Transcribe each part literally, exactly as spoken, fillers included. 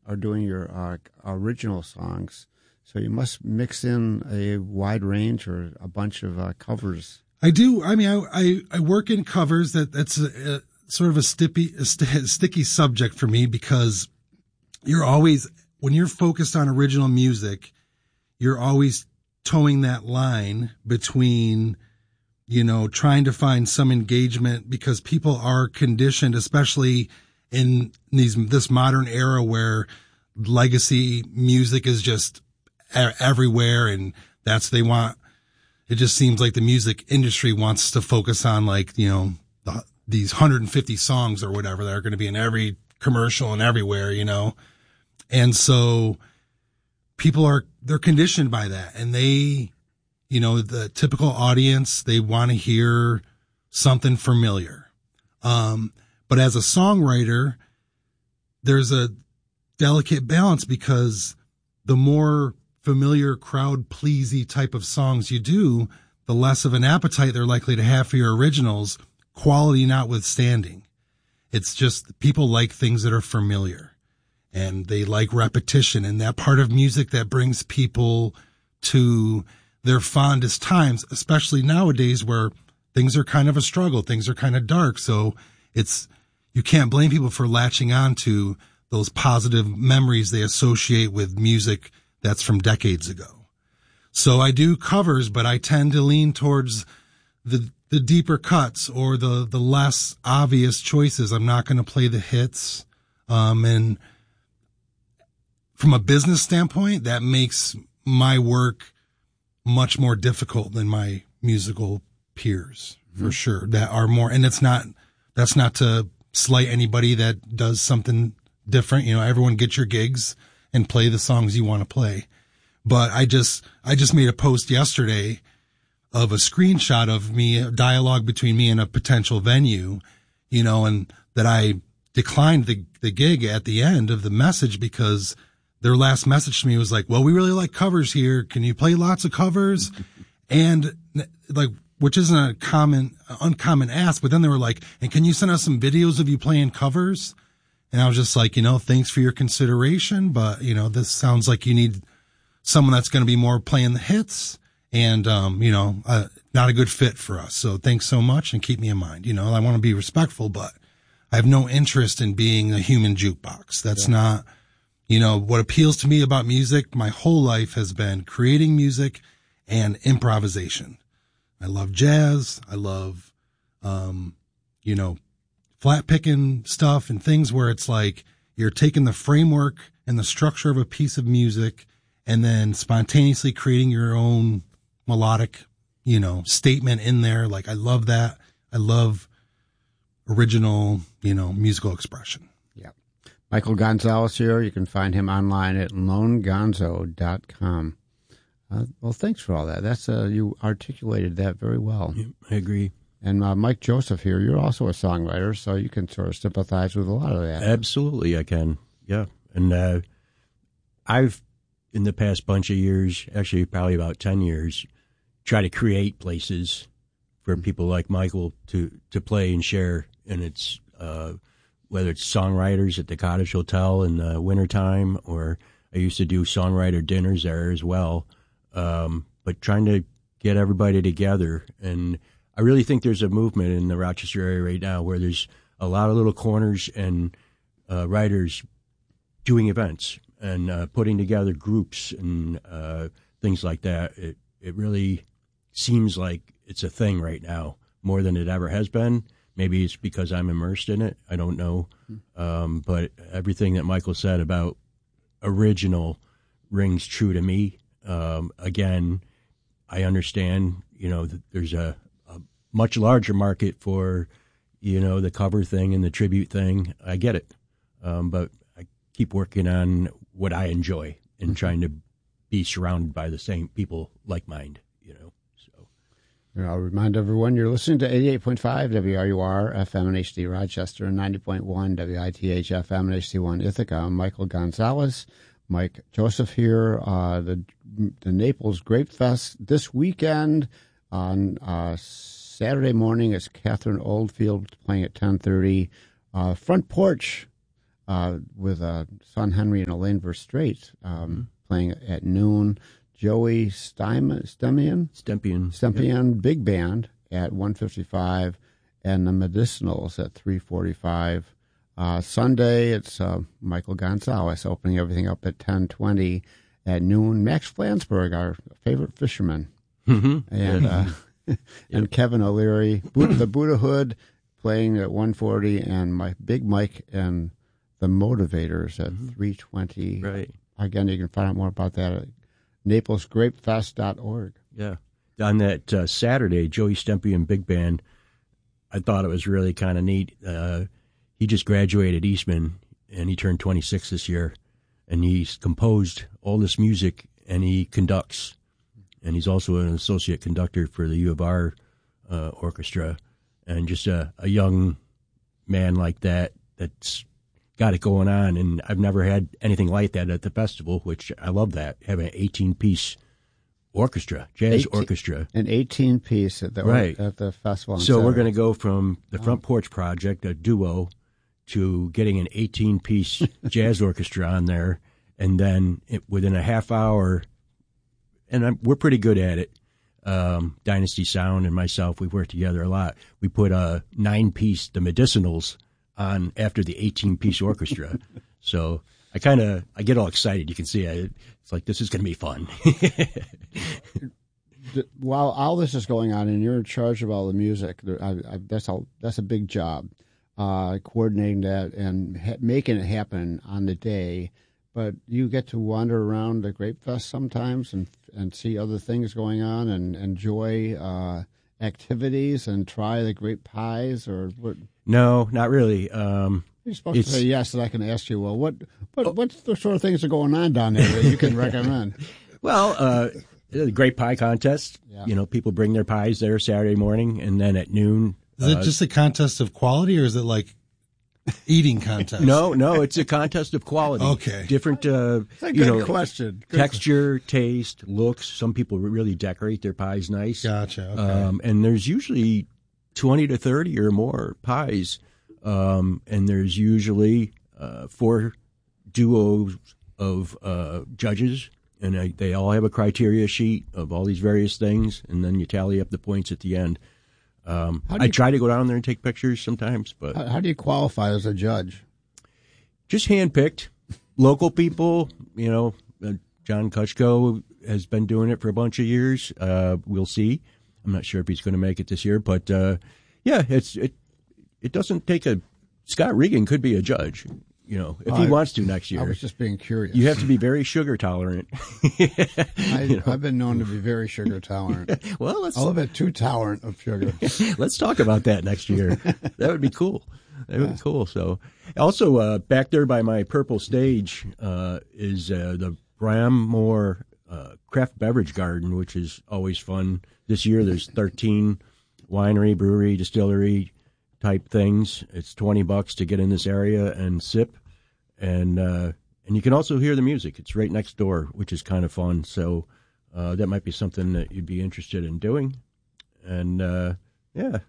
are doing your uh, original songs. So you must mix in a wide range or a bunch of uh, covers. I do. I mean, I I, I work in covers. That that's a, a, sort of a, stippy, a st- sticky subject for me because you're always, when you're focused on original music, you're always towing that line between, you know, trying to find some engagement because people are conditioned, especially in these this modern era where legacy music is just everywhere, and that's they want. It just seems like the music industry wants to focus on, like, you know, the, these one hundred fifty songs or whatever that are going to be in every commercial and everywhere, you know, and so people are they're conditioned by that, and they, you know, the typical audience, they want to hear something familiar. Um, but as a songwriter, there's a delicate balance because the more familiar, crowd pleasy type of songs you do, the less of an appetite they're likely to have for your originals, quality notwithstanding. It's just people like things that are familiar, and they like repetition, and that part of music that brings people to their fondest times, especially nowadays where things are kind of a struggle, things are kind of dark. So it's, you can't blame people for latching on to those positive memories they associate with music that's from decades ago. So I do covers, but I tend to lean towards the the deeper cuts or the, the less obvious choices. I'm not going to play the hits. Um, and from a business standpoint, that makes my work much more difficult than my musical peers, for mm-hmm. sure, that are more, and it's not, that's not to slight anybody that does something different. You know, everyone get your gigs and play the songs you want to play. But I just, I just made a post yesterday of a screenshot of me, a dialogue between me and a potential venue, you know, and that I declined the, the gig at the end of the message because their last message to me was like, well, we really like covers here. Can you play lots of covers? And like, which isn't a common, uncommon ask, but then they were like, and can you send us some videos of you playing covers? And I was just like, you know, thanks for your consideration, but, you know, this sounds like you need someone that's going to be more playing the hits and, um, you know, uh, not a good fit for us. So thanks so much and keep me in mind. You know, I want to be respectful, but I have no interest in being a human jukebox. That's yeah. not, you know, what appeals to me about music. My whole life has been creating music and improvisation. I love jazz. I love, um, you know, flat picking stuff and things where it's like you're taking the framework and the structure of a piece of music and then spontaneously creating your own melodic, you know, statement in there. Like, I love that. I love original, you know, musical expression. Yeah. Michael Gonzalez here. You can find him online at lone gonzo dot com. Uh, well, thanks for all that. That's uh, you articulated that very well. Yeah, I agree. And uh, Mike Joseph here, you're also a songwriter, so you can sort of sympathize with a lot of that. Absolutely, I can. Yeah. And uh, I've, in the past bunch of years, actually probably about ten years, tried to create places for mm-hmm. people like Michael to, to play and share. And it's, uh, whether it's songwriters at the Cottage Hotel in the wintertime, or I used to do songwriter dinners there as well. Um, but trying to get everybody together. And I really think there's a movement in the Rochester area right now where there's a lot of little corners and uh, writers doing events and uh, putting together groups and uh, things like that. It it really seems like it's a thing right now more than it ever has been. Maybe it's because I'm immersed in it. I don't know. Um, but everything that Michael said about original rings true to me. Um, again, I understand, you know, that there's a, a much larger market for, you know, the cover thing and the tribute thing. I get it. Um, but I keep working on what I enjoy and mm-hmm. trying to be surrounded by the same people like mind, you know. So I'll remind everyone you're listening to eighty-eight point five W R U R F M and H D Rochester and ninety point one W I T H F M and H D one Ithaca. I'm Michael Gonzalez. Mike Joseph here. Uh, the the Naples Grape Fest this weekend on uh, Saturday morning. It's Catherine Oldfield playing at ten thirty. Uh, Front Porch uh, with uh, Son Henry and Elaine Verstraete um, mm-hmm. playing at noon. Joey Stym- Stemian, Stempian, Stempian yep. Big Band at one fifty-five, and the Medicinals at three forty-five. Uh, Sunday, it's uh, Michael Gonzalez opening everything up at ten twenty. At noon, Max Flansburgh, our favorite fisherman, mm-hmm. and uh, yep. and Kevin O'Leary, Buddha, the Buddha Hood playing at one forty, and my Big Mike and the Motivators at mm-hmm. three twenty. Right. Again, you can find out more about that at naples grape fest dot org. Yeah. On that uh, Saturday, Joey Stempian Big Band, I thought it was really kind of neat. Uh, he just graduated Eastman, and he turned twenty-six this year, and he's composed all this music, and he conducts. And he's also an associate conductor for the U of R uh, orchestra. And just a, a young man like that that's got it going on. And I've never had anything like that at the festival, which I love that, having an eighteen-piece orchestra, jazz eighteen, orchestra. An eighteen-piece at the, right. at the festival. So we're going to go from the Front Porch Project, a duo, to getting an eighteen-piece jazz orchestra on there. And then it, within a half hour, and I'm, we're pretty good at it, um, Dynasty Sound and myself, we've worked together a lot. We put a nine-piece, the Medicinals, on after the eighteen-piece orchestra. So I kind of, I get all excited. You can see it. It's like, this is going to be fun. While all this is going on and you're in charge of all the music, I, I, that's, a, that's a big job, uh, coordinating that and ha- making it happen on the day. But you get to wander around the Grape Fest sometimes and and see other things going on and enjoy uh, activities and try the grape pies or what? No, not really. Um, You're supposed to say yes, and I can ask you, well, what what what's the sort of things that are going on down there that you can recommend? Well, uh, the grape pie contest. Yeah. You know, people bring their pies there Saturday morning, and then at noon. Is uh, it just a contest of quality, or is it like eating contest? No, no, it's a contest of quality. Okay. Different, uh, That's a you good know, question. Good texture, taste, looks. Some people really decorate their pies nice. Gotcha. Okay. Um, and there's usually twenty to thirty or more pies. Um, and there's usually uh, four duos of uh, judges, and I, they all have a criteria sheet of all these various things, and then you tally up the points at the end. Um, I you, try to go down there and take pictures sometimes, but how, how do you qualify as a judge? Just handpicked, local people. You know, uh, John Kuchko has been doing it for a bunch of years. Uh, we'll see. I'm not sure if he's going to make it this year, but uh, yeah, it's it. It doesn't take a. Scott Regan could be a judge. You know, if he I, wants to next year. I was just being curious. You have to be very sugar tolerant. I, you know? I've been known to be very sugar tolerant. Well, let's. A little bit too tolerant of sugar. Let's talk about that next year. That would be cool. That would be cool. So, also uh, back there by my purple stage uh, is uh, the Brammore uh, Craft Beverage Garden, which is always fun. This year, there's thirteen winery, brewery, distillery type things. It's twenty bucks to get in this area and sip, and uh, and you can also hear the music. It's right next door, which is kind of fun. So uh, that might be something that you'd be interested in doing. And uh, yeah,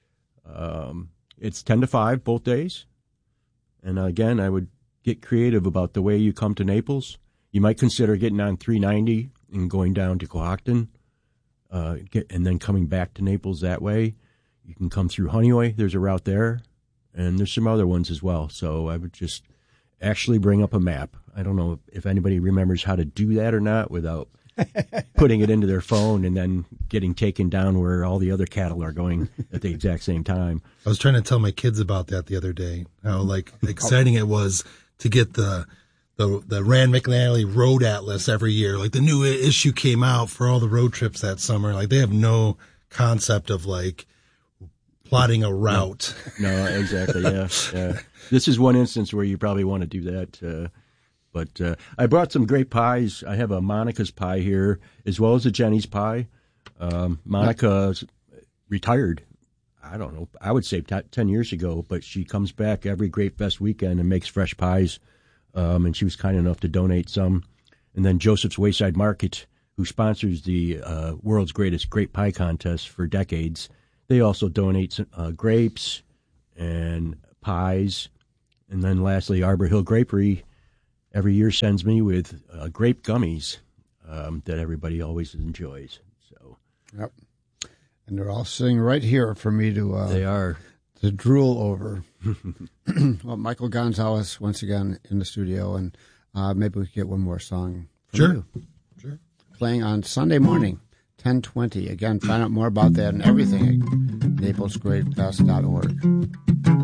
um, it's ten to five both days. And again, I would get creative about the way you come to Naples. You might consider getting on three ninety and going down to Cohocton, uh, get, and then coming back to Naples that way. You can come through Honeoye. There's a route there, and there's some other ones as well. So I would just actually bring up a map. I don't know if anybody remembers how to do that or not without putting it into their phone and then getting taken down where all the other cattle are going at the exact same time. I was trying to tell my kids about that the other day, how like exciting it was to get the the the Rand McNally Road Atlas every year. Like the new issue came out for all the road trips that summer. Like they have no concept of like plotting a route. No, no exactly. Yeah, yeah. This is one instance where you probably want to do that. Uh, but uh, I brought some great pies. I have a Monica's pie here, as well as a Jenny's pie. Um, Monica's retired, I don't know, I would say t- ten years ago, but she comes back every Grape Fest weekend and makes fresh pies. Um, and she was kind enough to donate some. And then Joseph's Wayside Market, who sponsors the uh, world's greatest grape pie contest for decades, they also donate uh, grapes and pies, And then lastly, Arbor Hill Grapery every year sends me with uh, grape gummies um, that everybody always enjoys. So, yep. And they're all sitting right here for me to uh, they are to drool over. Well, Michael Gonzalez once again in the studio, and uh, maybe we could get one more song from Sure. you. Sure. Playing on Sunday morning, ten twenty. Again, find out more about that and everything at naples great fest dot org.